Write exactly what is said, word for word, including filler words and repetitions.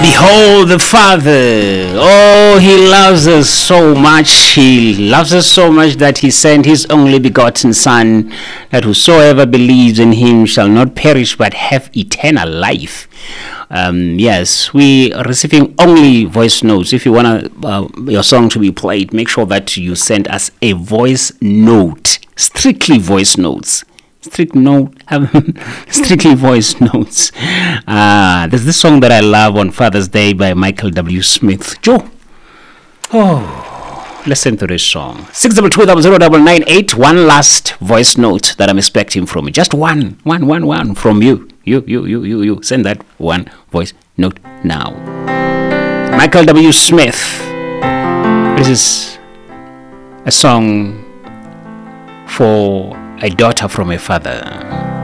Behold the Father. Oh, He loves us so much. He loves us so much that He sent His only begotten Son, that whosoever believes in Him shall not perish but have eternal life. Um, yes, we are receiving only voice notes. If you want uh, your song to be played, make sure that you send us a voice note. Strictly voice notes. Strict note, strictly voice notes. Uh, there's this song that I love on Father's Day by Michael W. Smith. Joe. Oh, listen to this song. six double two double zero double nine eight. One last voice note that I'm expecting from you. Just one, one, one, one from you. You, you, you, you, you. Send that one voice note now. Michael W. Smith. This is a song for a daughter from a father.